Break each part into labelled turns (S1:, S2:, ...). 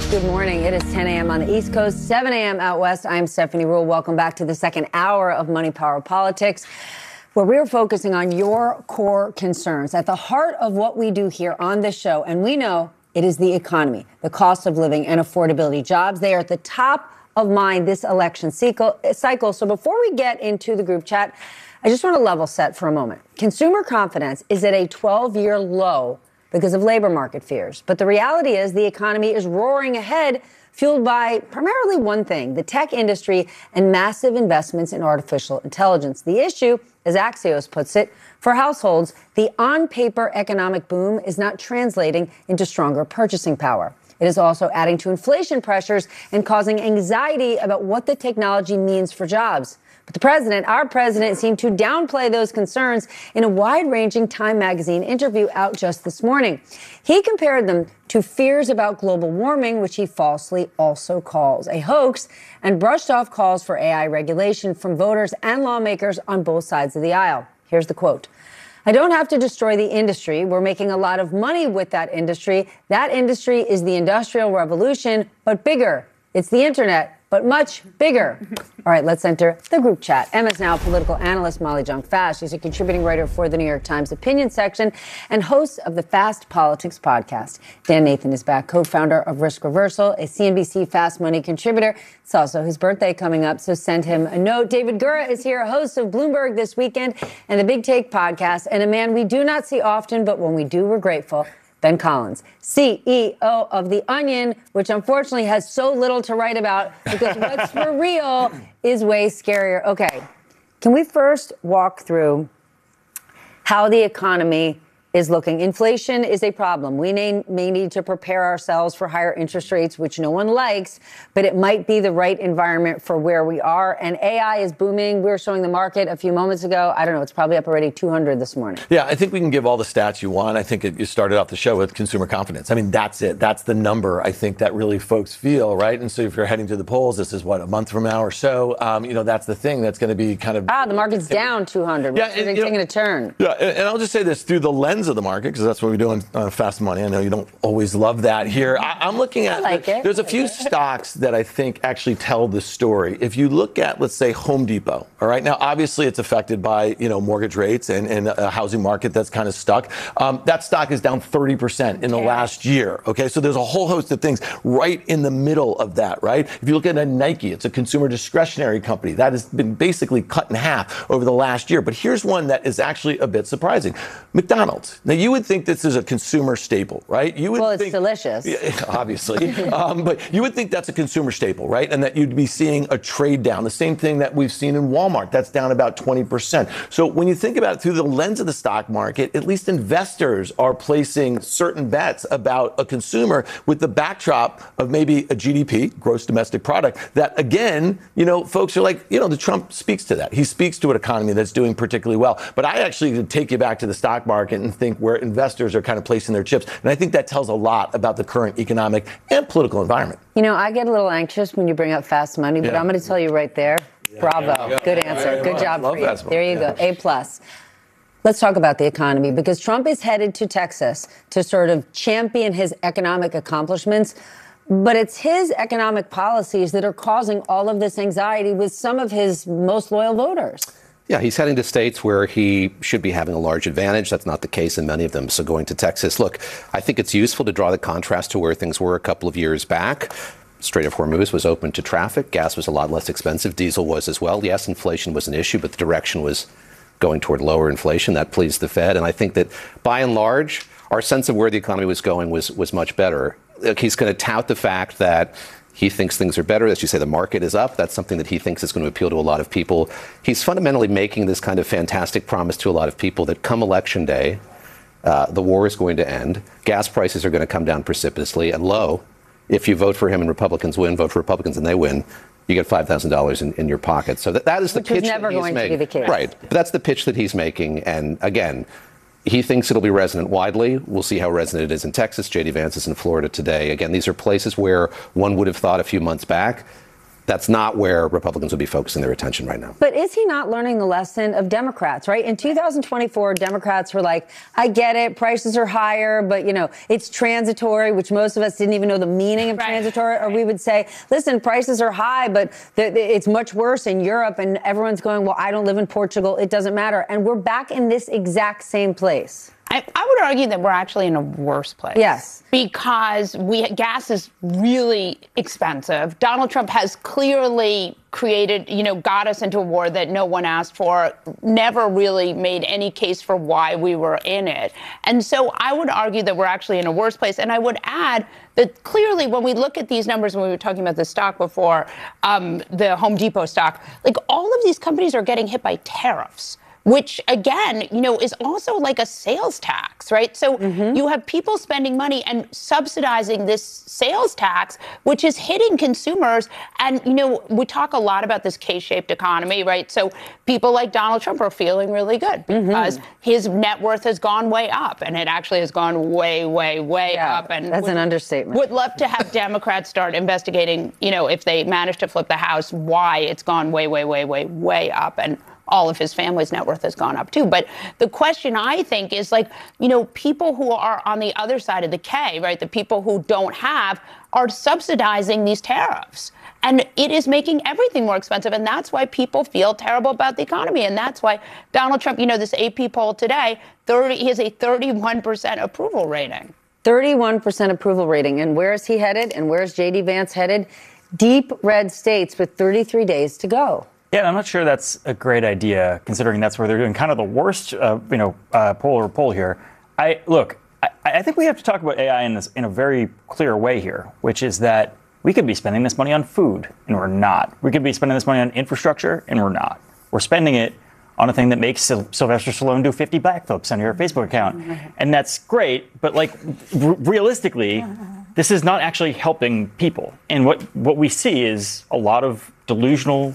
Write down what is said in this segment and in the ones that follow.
S1: Good morning. It is 10 a.m. on the East Coast, 7 a.m. out west. I'm Stephanie Ruhle. Welcome back to the second hour of Money, Power, Politics, where we're focusing on your core concerns at the heart of what we do here on this show. And we know it is the economy, the cost of living, and affordability. Jobs, they are at the top of mind this election cycle. So before we get into the group chat, I just want to level set for a moment. Consumer confidence is at a 12-year low because of labor market fears. But the reality is the economy is roaring ahead, fueled by primarily one thing, the tech industry and massive investments in artificial intelligence. The issue, as Axios puts it, for households, the on-paper economic boom is not translating into stronger purchasing power. It is also adding to inflation pressures and causing anxiety about what the technology means for jobs. But the president, our president, seemed to downplay those concerns in a wide-ranging Time magazine interview out just this morning. He compared them to fears about global warming, which he falsely also calls a hoax, and brushed off calls for AI regulation from voters and lawmakers on both sides of the aisle. Here's the quote. I don't have to destroy the industry. We're making a lot of money with that industry. That industry is the Industrial Revolution, but bigger. It's the internet, but much bigger. All right, let's enter the group chat. MS Now political analyst Molly Jong-Fast. She's a contributing writer for the New York Times opinion section and host of the Fast Politics podcast. Dan Nathan is back, co-founder of Risk Reversal, a CNBC Fast Money contributor. It's also his birthday coming up, so send him a note. David Gura is here, host of Bloomberg This Weekend and the Big Take podcast, and a man we do not see often, but when we do, we're grateful. Ben Collins, CEO of The Onion, which unfortunately has so little to write about because what's for real is way scarier. Okay, can we first walk through how the economy is looking? Inflation is a problem. We may need to prepare ourselves for higher interest rates, which no one likes, but it might be the right environment for where we are. And AI is booming. We were showing the market a few moments ago. I don't know. It's probably up already 200 this morning.
S2: Yeah, I think we can give all the stats you want. I think you started off the show with consumer confidence. I mean, that's it. That's the number I think that really folks feel, right? And so if you're heading to the polls, this is what, a month from now or so, that's the thing that's going to be kind of...
S1: the market's down 200. Yeah, it's taking a turn.
S2: Yeah, and I'll just say this through the lens of the market, because that's what we do on Fast Money. I know you don't always love that here. I'm looking at, there's a few stocks that I think actually tell the story. If you look at, let's say, Home Depot, all right, now obviously it's affected by, mortgage rates and a housing market that's kind of stuck. That stock is down 30% in the last year. Okay, so there's a whole host of things right in the middle of that, right? If you look at a Nike, it's a consumer discretionary company that has been basically cut in half over the last year. But here's one that is actually a bit surprising. McDonald's. Now, you would think this is a consumer staple, right?
S1: It's delicious.
S2: Yeah, obviously. But you would think that's a consumer staple, right? And that you'd be seeing a trade down. The same thing that we've seen in Walmart. That's down about 20%. So when you think about it through the lens of the stock market, at least investors are placing certain bets about a consumer with the backdrop of maybe a GDP, gross domestic product, that again, folks are like, the Trump speaks to that. He speaks to an economy that's doing particularly well. But I actually take you back to the stock market and think where investors are kind of placing their chips. And I think that tells a lot about the current economic and political environment.
S1: I get a little anxious when you bring up Fast Money, but I'm going to tell you right there. Bravo. Good answer. Good job for you. There you go. A+. Let's talk about the economy, because Trump is headed to Texas to sort of champion his economic accomplishments. But it's his economic policies that are causing all of this anxiety with some of his most loyal voters.
S3: Yeah, he's heading to states where he should be having a large advantage. That's not the case in many of them. So going to Texas, look, I think it's useful to draw the contrast to where things were a couple of years back. Strait of Hormuz was open to traffic. Gas was a lot less expensive. Diesel was as well. Yes, inflation was an issue, but the direction was going toward lower inflation. That pleased the Fed. And I think that by and large, our sense of where the economy was going was much better. Look, he's going to tout the fact that he thinks things are better. As you say, the market is up. That's something that he thinks is going to appeal to a lot of people. He's fundamentally making this kind of fantastic promise to a lot of people that come election day, the war is going to end. Gas prices are going to come down precipitously. And if you vote for him and Republicans win, vote for Republicans and they win, you get $5,000 in your pocket. So that is the pitch that he's making. Which is never going to be the case. Right. But that's the pitch that he's making. And again, he thinks it'll be resonant widely. We'll see how resonant it is in Texas. J.D. Vance is in Florida today. Again, these are places where one would have thought a few months back That's not where Republicans would be focusing their attention right now.
S1: But is he not learning the lesson of Democrats, right? In 2024, Democrats were like, I get it, prices are higher, but, it's transitory, which most of us didn't even know the meaning of transitory. Or we would say, listen, prices are high, but it's much worse in Europe. And everyone's going, well, I don't live in Portugal. It doesn't matter. And we're back in this exact same place.
S4: I would argue that we're actually in a worse place.
S1: Yes.
S4: Because gas is really expensive. Donald Trump has clearly created, got us into a war that no one asked for, never really made any case for why we were in it. And so I would argue that we're actually in a worse place. And I would add that clearly when we look at these numbers, when we were talking about the stock before, the Home Depot stock, like all of these companies are getting hit by tariffs, which, again, is also like a sales tax, right? So you have people spending money and subsidizing this sales tax, which is hitting consumers. And, we talk a lot about this K-shaped economy, right? So people like Donald Trump are feeling really good because his net worth has gone way up, and it actually has gone way, way, way up. And
S1: that's an understatement.
S4: Would love to have Democrats start investigating, if they manage to flip the House, why it's gone way, way, way, way, way up. And all of his family's net worth has gone up, too. But the question, I think, is people who are on the other side of the K, right, the people who don't have, are subsidizing these tariffs. And it is making everything more expensive. And that's why people feel terrible about the economy. And that's why Donald Trump, this AP poll today, he has a 31% approval rating.
S1: 31% approval rating. And where is he headed? And where is J.D. Vance headed? Deep red states with 33 days to go.
S5: Yeah, I'm not sure that's a great idea, considering that's where they're doing kind of the worst, poll here. I think we have to talk about AI in a very clear way here, which is that we could be spending this money on food, and we're not. We could be spending this money on infrastructure, and we're not. We're spending it on a thing that makes Sylvester Stallone do 50 backflips on your Facebook account, and that's great. But realistically, this is not actually helping people. And what we see is a lot of delusional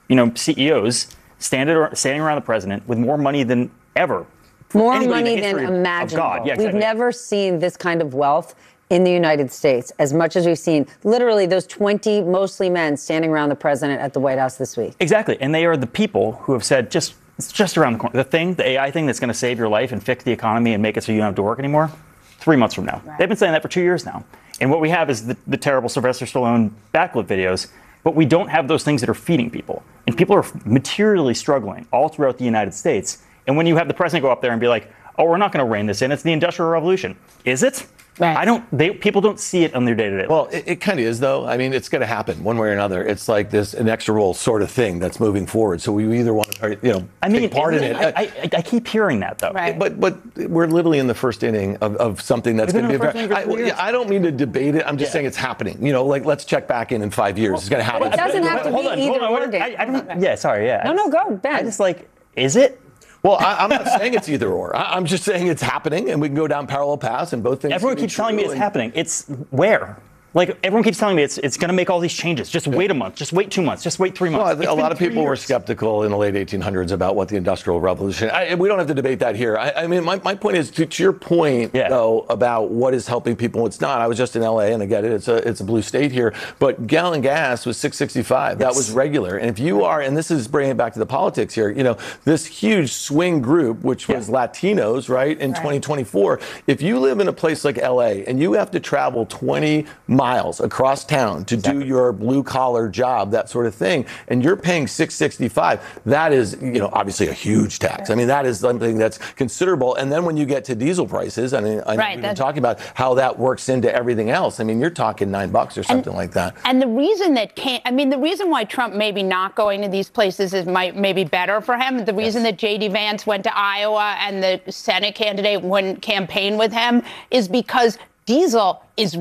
S5: CEOs standing around the president with more money than ever.
S1: More money than imaginable. Yeah, exactly. We've never seen this kind of wealth in the United States as much as we've seen literally those 20 mostly men standing around the president at the White House this week.
S5: Exactly. And they are the people who have said it's just around the corner. The AI thing that's going to save your life and fix the economy and make it so you don't have to work anymore, 3 months from now. Right. They've been saying that for 2 years now. And what we have is the terrible Sylvester Stallone backflip videos. But we don't have those things that are feeding people. And people are materially struggling all throughout the United States. And when you have the president go up there and be like, oh, we're not going to rein this in. It's the Industrial Revolution. Is it? Right. People don't see it on their day-to-day life.
S2: Well, it kind of is, though. I mean, it's going to happen one way or another. It's like an extra roll sort of thing that's moving forward. So we either want to, take part in it.
S5: I keep hearing that, though.
S2: Right. But we're literally in the first inning of something that's going to be. I don't mean to debate it. I'm just saying it's happening. Let's check back in 5 years. It's going to happen.
S1: It doesn't have to be either or.
S5: Yeah, sorry. Yeah.
S1: No, go, Ben.
S5: I just is it?
S2: Well, I'm not saying it's either or. I'm just saying it's happening, and we can go down parallel paths, and both things.
S5: Everyone keeps telling me it's happening. It's where? Everyone keeps telling me it's going to make all these changes. Just wait a month. Just wait 2 months. Just wait 3 months.
S2: Well, a lot of people were skeptical in the late 1800s about what the Industrial Revolution. We don't have to debate that here. I mean, my point is to your point, though, about what is helping people. It's not. I was just in L.A. and I get it. It's a blue state here, but gallon gas was $6.65. Yes. That was regular. And if you are, and this is bringing it back to the politics here, this huge swing group, which was Latinos, right, in 2024. If you live in a place like L.A. and you have to travel 20 miles across town to do your blue collar job, that sort of thing, and you're paying $6.65, that is, obviously a huge tax. I mean, that is something that's considerable. And then when you get to diesel prices, I mean, we've been talking about how that works into everything else. I mean, you're talking $9 or something like that.
S4: And the reason the reason why Trump maybe not going to these places is maybe better for him. The reason that J.D. Vance went to Iowa and the Senate candidate wouldn't campaign with him is because diesel is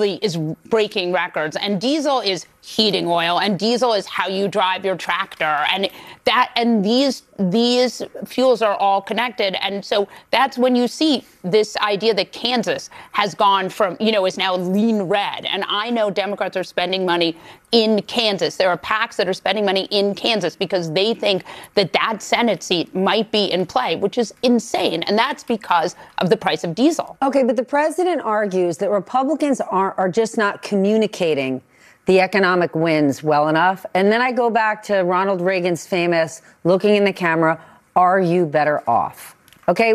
S4: breaking records, and diesel is heating oil, and diesel is how you drive your tractor, and these fuels are all connected. And so that's when you see this idea that Kansas has gone from, is now lean red. And I know Democrats are spending money in Kansas. There are PACs that are spending money in Kansas because they think that Senate seat might be in play, which is insane. And that's because of the price of diesel.
S1: Okay, but the president argues that Republicans are just not communicating the economic wins well enough. And then I go back to Ronald Reagan's famous looking in the camera, are you better off? Okay,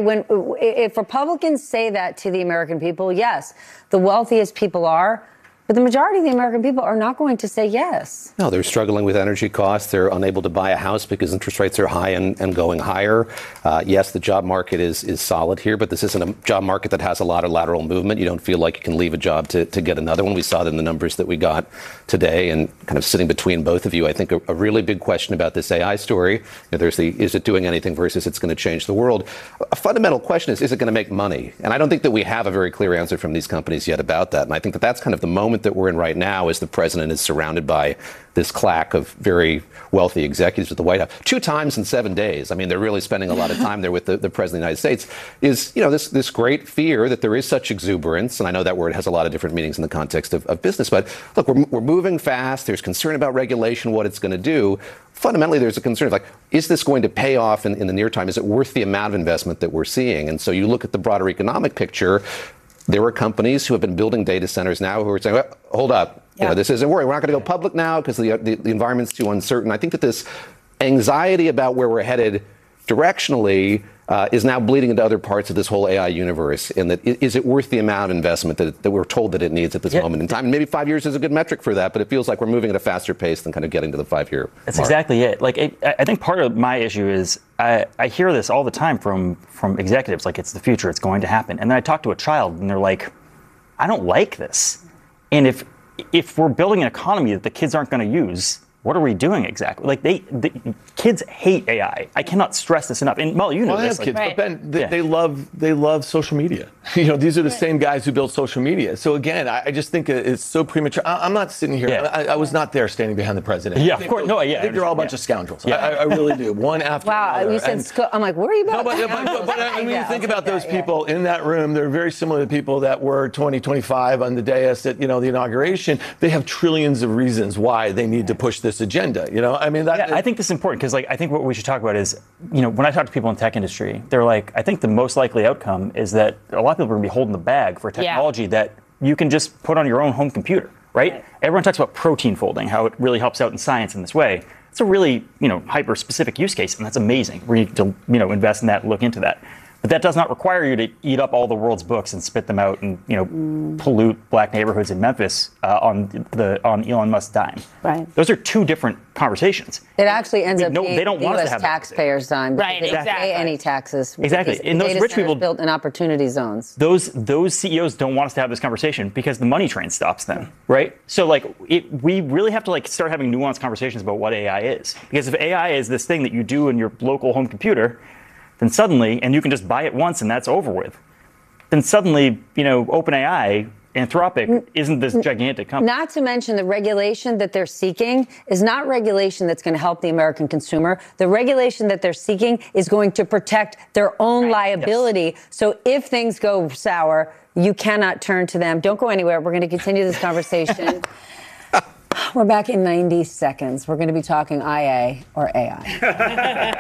S1: if Republicans say that to the American people, yes, the wealthiest people are. But the majority of the American people are not going to say yes.
S3: No, they're struggling with energy costs. They're unable to buy a house because interest rates are high and going higher. Yes, the job market is solid here, but this isn't a job market that has a lot of lateral movement. You don't feel like you can leave a job to get another one. We saw that in the numbers that we got today, and kind of sitting between both of you, I think a really big question about this AI story, there's is it doing anything versus it's going to change the world? A fundamental question is it going to make money? And I don't think that we have a very clear answer from these companies yet about that. And I think that that's kind of the moment that we're in right now as the president is surrounded by this claque of very wealthy executives at the White House 2 times in 7 days. I mean, they're really spending a lot of time there with the president of the United States. Is, this great fear that there is such exuberance, and I know that word has a lot of different meanings in the context of business, but look, we're moving fast. There's concern about regulation, what it's going to do. Fundamentally, there's a concern of is this going to pay off in the near time? Is it worth the amount of investment that we're seeing? And so you look at the broader economic picture. There are companies who have been building data centers now who are saying, well, hold up, this isn't working. We're not going to go public now because the environment's too uncertain. I think that this anxiety about where we're headed directionally is now bleeding into other parts of this whole AI universe. And that is it worth the amount of investment that we're told that it needs at this moment in time? And maybe 5 years is a good metric for that, but it feels like we're moving at a faster pace than kind of getting to the 5-year
S5: That's
S3: mark.
S5: exactly it. I think part of my issue is I hear this all the time from executives, like it's the future, it's going to happen. And then I talk to a child and they're like, I don't like this. And if we're building an economy that the kids aren't going to use, what are we doing exactly? The kids hate AI. I cannot stress this enough. And Molly, you know this.
S2: I have kids, but Ben, they love social media. These are the same guys who build social media. So again, I just think it's so premature. I'm not sitting here.
S5: Yeah.
S2: I was not there standing behind the president.
S5: Yeah, of course.
S2: I think they're all a bunch of scoundrels. Yeah. I really do. One after another.
S1: Wow, you said I'm like, where are you about?
S2: No, but I mean, you think about those people in that room. They're very similar to people that were 2025 on the dais at the inauguration. They have trillions of reasons why they need to push this agenda. I mean,
S5: I think this is important because, I think what we should talk about is, when I talk to people in the tech industry, they're like, I think the most likely outcome is that a lot of people are going to be holding the bag for technology that you can just put on your own home computer, right? Everyone talks about protein folding, how it really helps out in science in this way. It's a really, hyper specific use case, and that's amazing. We need to, invest in that, look into that. But that does not require you to eat up all the world's books and spit them out and pollute black neighborhoods in Memphis on Elon Musk's dime.
S1: Right.
S5: Those are 2 different conversations.
S1: It actually ends up being
S5: they don't
S1: the
S5: want us
S1: U.S.
S5: to have
S1: taxpayers' dime.
S4: Right,
S1: They don't
S4: exactly.
S1: pay any taxes.
S5: Exactly. And those rich people
S1: built in opportunity zones.
S5: Those CEOs don't want us to have this conversation because the money train stops them, right? So we really have to start having nuanced conversations about what AI is. Because if AI is this thing that you do in your local home computer, then suddenly, and you can just buy it once and that's over with, then suddenly, OpenAI, Anthropic isn't this gigantic company.
S1: Not to mention the regulation that they're seeking is not regulation that's going to help the American consumer. The regulation that they're seeking is going to protect their own liability. Yes. So if things go sour, you cannot turn to them. Don't go anywhere. We're going to continue this conversation. We're back in 90 seconds. We're going to be talking IA or AI.